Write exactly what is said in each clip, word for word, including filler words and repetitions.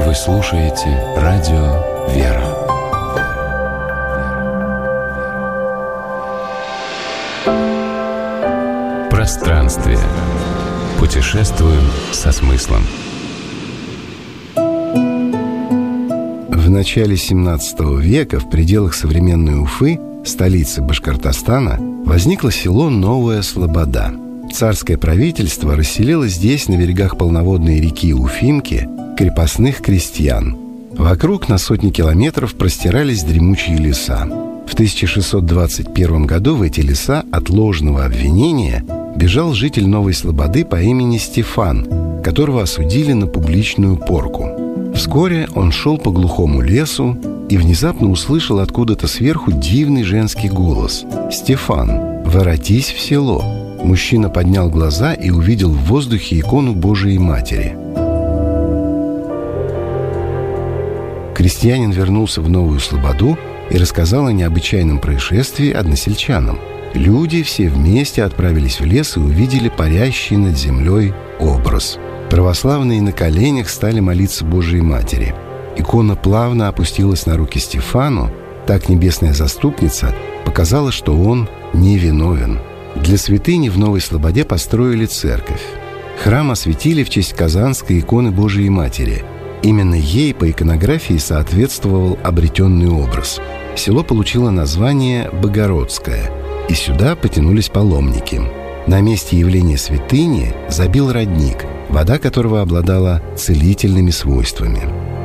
Вы слушаете радио «Вера». Пространствие. Путешествуем со смыслом. В начале семнадцатого века в пределах современной Уфы, столицы Башкортостана, возникло село Новая Слобода. Царское правительство расселило здесь, на берегах полноводной реки Уфимки, крепостных крестьян. Вокруг на сотни километров простирались дремучие леса. В тысяча шестьсот двадцать первом году в эти леса от ложного обвинения бежал житель Новой Слободы по имени Стефан, которого осудили на публичную порку. Вскоре он шел по глухому лесу и внезапно услышал откуда-то сверху дивный женский голос: «Стефан, воротись в село». Мужчина поднял глаза и увидел в воздухе икону Божией Матери. Крестьянин вернулся в Новую Слободу и рассказал о необычайном происшествии односельчанам. Люди все вместе отправились в лес и увидели парящий над землей образ. Православные на коленях стали молиться Божией Матери. Икона плавно опустилась на руки Стефану. Так небесная заступница показала, что он невиновен. Для святыни в Новой Слободе построили церковь. Храм осветили в честь казанской иконы Божией Матери. Именно ей по иконографии соответствовал обретенный образ. Село получило название Богородское, и сюда потянулись паломники. На месте явления святыни забил родник, вода которого обладала целительными свойствами.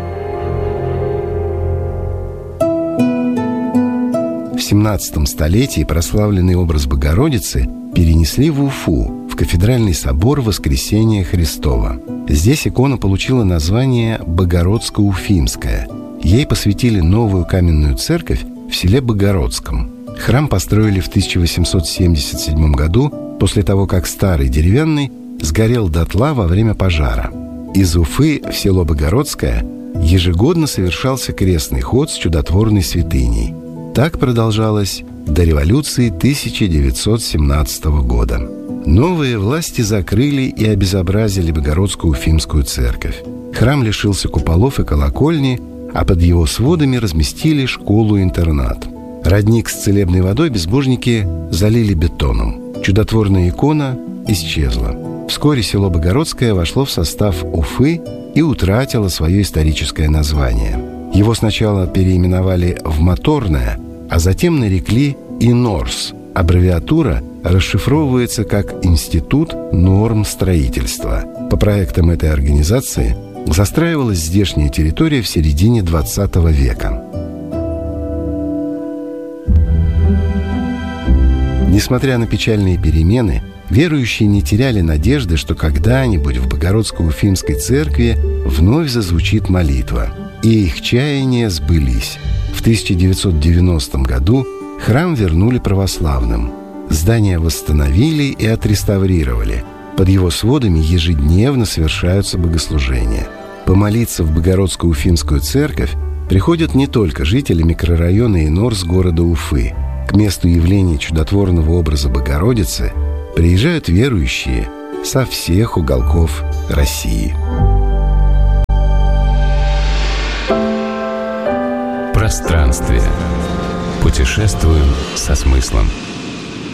В семнадцатом столетии прославленный образ Богородицы перенесли в Уфу, в кафедральный собор Воскресения Христова. Здесь икона получила название Богородско-Уфимская. Ей посвятили новую каменную церковь в селе Богородском. Храм построили в тысяча восемьсот семьдесят седьмом году, после того, как старый деревянный сгорел дотла во время пожара. Из Уфы в село Богородское ежегодно совершался крестный ход с чудотворной святыней. Так продолжалось до революции тысяча девятьсот семнадцатого года. Новые власти закрыли и обезобразили Богородскую Уфимскую церковь. Храм лишился куполов и колокольни, а под его сводами разместили школу-интернат. Родник с целебной водой безбожники залили бетоном. Чудотворная икона исчезла. Вскоре село Богородское вошло в состав Уфы и утратило свое историческое название. Его сначала переименовали в Моторное, а затем нарекли ИНОРС. Аббревиатура расшифровывается как Институт норм строительства. По проектам этой организации застраивалась здешняя территория в середине двадцатого века. Несмотря на печальные перемены, верующие не теряли надежды, что когда-нибудь в Богородско-Уфимской церкви вновь зазвучит молитва. И их чаяния сбылись. В тысяча девятьсот девяностом году храм вернули православным. Здание восстановили и отреставрировали. Под его сводами ежедневно совершаются богослужения. Помолиться в Богородско-Уфимскую церковь приходят не только жители микрорайона Инорс города Уфы. К месту явления чудотворного образа Богородицы приезжают верующие со всех уголков России. Пространствие. Путешествуем со смыслом.